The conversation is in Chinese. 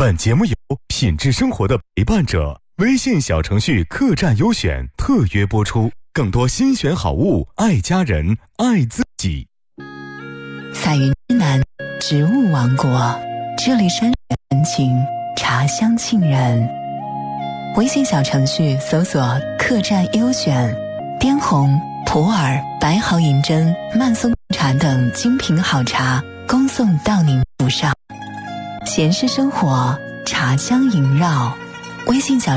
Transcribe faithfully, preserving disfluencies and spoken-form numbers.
本节目由品质生活的陪伴者微信小程序客栈优选特约播出，更多新选好物，爱家人，爱自己。 彩云之南，植物王国，这里山水风情，茶香沁人。微信小程序搜索客栈优选，滇红、普洱、白毫银针、曼松茶等精品好茶恭送到您府上。闲适生活，茶香萦绕。微信小